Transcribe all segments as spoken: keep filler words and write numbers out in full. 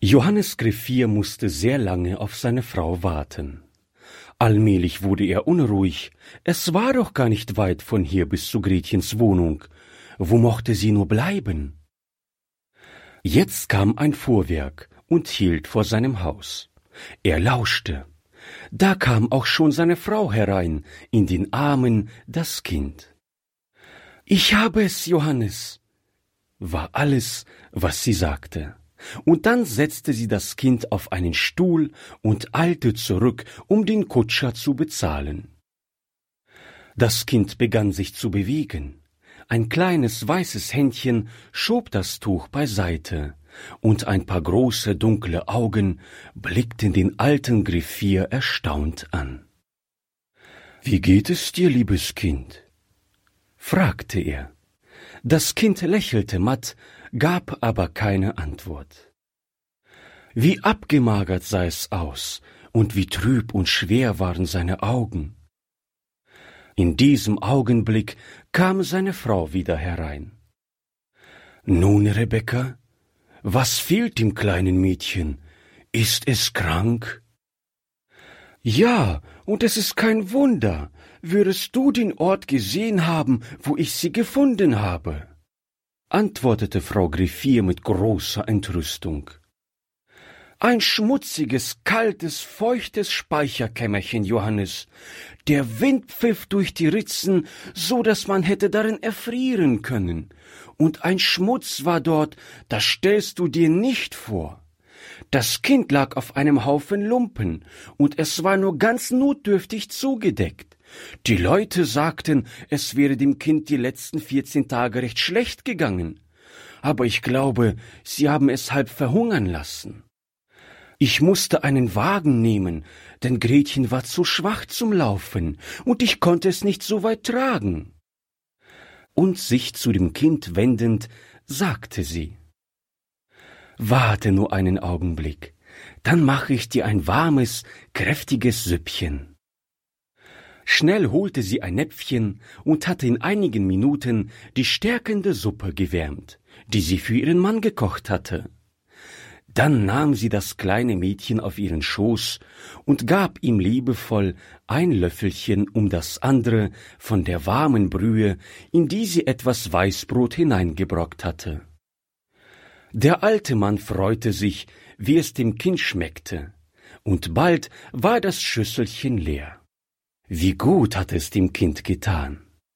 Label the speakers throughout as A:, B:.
A: Johannes Griffier musste sehr lange auf seine Frau warten. Allmählich wurde er unruhig. Es war doch gar nicht weit von hier bis zu Gretchens Wohnung. Wo mochte sie nur bleiben? Jetzt kam ein Fuhrwerk und hielt vor seinem Haus. Er lauschte. Da kam auch schon seine Frau herein, in den Armen das Kind. »Ich habe es, Johannes«, war alles, was sie sagte. Und dann setzte sie das Kind auf einen Stuhl und eilte zurück, um den Kutscher zu bezahlen. Das Kind begann sich zu bewegen. Ein kleines weißes Händchen schob das Tuch beiseite, und ein paar große dunkle Augen blickten den alten Griffier erstaunt an. »Wie geht es dir, liebes Kind?« fragte er. Das Kind lächelte matt, gab aber keine Antwort. Wie abgemagert sah es aus, und wie trüb und schwer waren seine Augen. In diesem Augenblick kam seine Frau wieder herein. »Nun, Rebekka, was fehlt dem kleinen Mädchen? Ist es krank?« »Ja, und es ist kein Wunder. Würdest du den Ort gesehen haben, wo ich sie gefunden habe?« antwortete Frau Griffier mit großer Entrüstung. »Ein schmutziges, kaltes, feuchtes Speicherkämmerchen, Johannes. Der Wind pfiff durch die Ritzen, so dass man hätte darin erfrieren können. Und ein Schmutz war dort, das stellst du dir nicht vor. Das Kind lag auf einem Haufen Lumpen, und es war nur ganz notdürftig zugedeckt. Die Leute sagten, es wäre dem Kind die letzten vierzehn Tage recht schlecht gegangen. Aber ich glaube, sie haben es halb verhungern lassen. Ich musste einen Wagen nehmen, denn Gretchen war zu schwach zum Laufen, und ich konnte es nicht so weit tragen.« Und sich zu dem Kind wendend, sagte sie: »Warte nur einen Augenblick, dann mache ich dir ein warmes, kräftiges Süppchen.« Schnell holte sie ein Näpfchen und hatte in einigen Minuten die stärkende Suppe gewärmt, die sie für ihren Mann gekocht hatte. Dann nahm sie das kleine Mädchen auf ihren Schoß und gab ihm liebevoll ein Löffelchen um das andere von der warmen Brühe, in die sie etwas Weißbrot hineingebrockt hatte. Der alte Mann freute sich, wie es dem Kind schmeckte, und bald war das Schüsselchen leer. Wie gut hatte es dem Kind getan.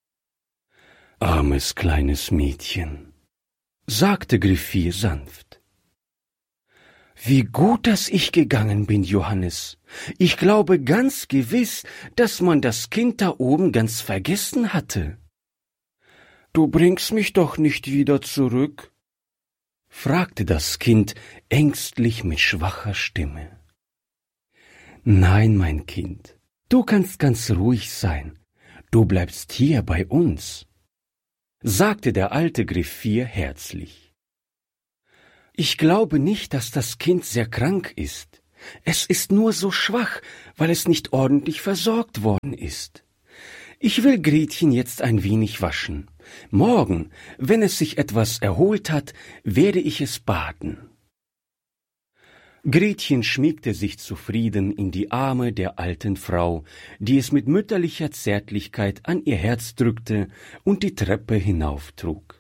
A: »Armes kleines Mädchen«, sagte Griffier sanft. »Wie gut, dass ich gegangen bin, Johannes. Ich glaube ganz gewiss, dass man das Kind da oben ganz vergessen hatte.« »Du bringst mich doch nicht wieder zurück?« fragte das Kind ängstlich mit schwacher Stimme. »Nein, mein Kind, du kannst ganz ruhig sein. Du bleibst hier bei uns«, sagte der alte Griffier herzlich. »Ich glaube nicht, dass das Kind sehr krank ist. Es ist nur so schwach, weil es nicht ordentlich versorgt worden ist. Ich will Gretchen jetzt ein wenig waschen. Morgen, wenn es sich etwas erholt hat, werde ich es baden.« Gretchen schmiegte sich zufrieden in die Arme der alten Frau, die es mit mütterlicher Zärtlichkeit an ihr Herz drückte und die Treppe hinauftrug.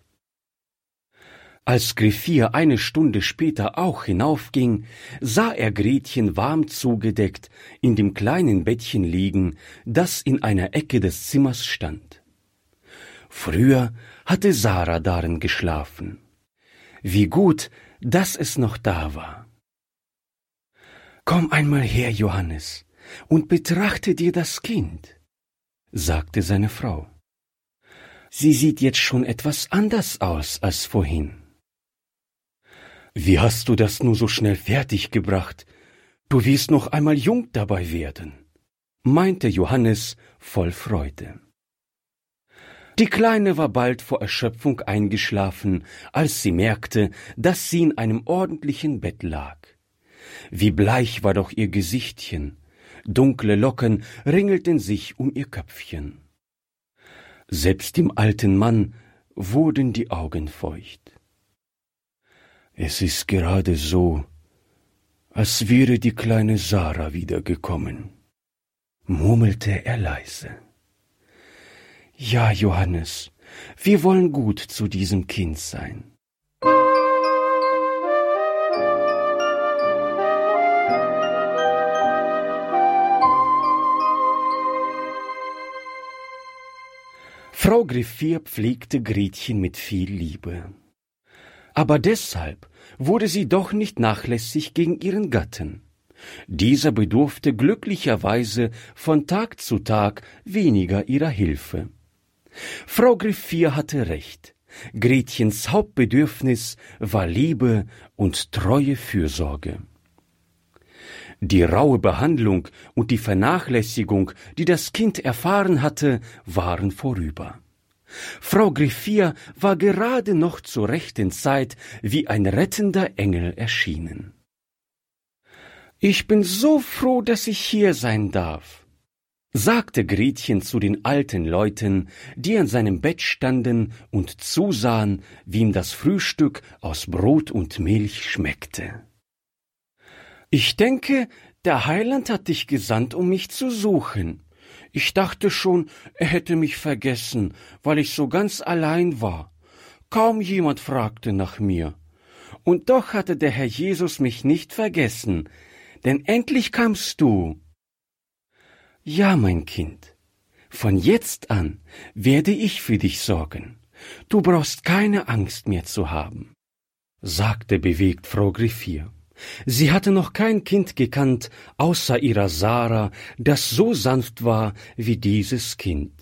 A: Als Griffier eine Stunde später auch hinaufging, sah er Gretchen warm zugedeckt in dem kleinen Bettchen liegen, das in einer Ecke des Zimmers stand. Früher hatte Sarah darin geschlafen. Wie gut, dass es noch da war. »Komm einmal her, Johannes, und betrachte dir das Kind«, sagte seine Frau. »Sie sieht jetzt schon etwas anders aus als vorhin.« »Wie hast du das nur so schnell fertiggebracht? Du wirst noch einmal jung dabei werden«, meinte Johannes voll Freude. Die Kleine war bald vor Erschöpfung eingeschlafen, als sie merkte, dass sie in einem ordentlichen Bett lag. Wie bleich war doch ihr Gesichtchen, dunkle Locken ringelten sich um ihr Köpfchen. Selbst dem alten Mann wurden die Augen feucht. »Es ist gerade so, als wäre die kleine Sarah wiedergekommen, murmelte er leise. Ja, Johannes, wir wollen gut zu diesem Kind sein. Frau Griffier pflegte Gretchen mit viel Liebe. Aber deshalb wurde sie doch nicht nachlässig gegen ihren Gatten. Dieser bedurfte glücklicherweise von Tag zu Tag weniger ihrer Hilfe. Frau Griffier hatte recht. Gretchens Hauptbedürfnis war Liebe und treue Fürsorge. Die raue Behandlung und die Vernachlässigung, die das Kind erfahren hatte, waren vorüber. Frau Griffier war gerade noch zur rechten Zeit wie ein rettender Engel erschienen. »Ich bin so froh, dass ich hier sein darf«, sagte Gretchen zu den alten Leuten, die an seinem Bett standen und zusahen, wie ihm das Frühstück aus Brot und Milch schmeckte. »Ich denke, der Heiland hat dich gesandt, um mich zu suchen. Ich dachte schon, er hätte mich vergessen, weil ich so ganz allein war. Kaum jemand fragte nach mir. Und doch hatte der Herr Jesus mich nicht vergessen, denn endlich kamst du.« »Ja, mein Kind, von jetzt an werde ich für dich sorgen. Du brauchst keine Angst mehr zu haben«, sagte bewegt Frau Griffier. Sie hatte noch kein Kind gekannt, außer ihrer Sarah, das so sanft war wie dieses Kind.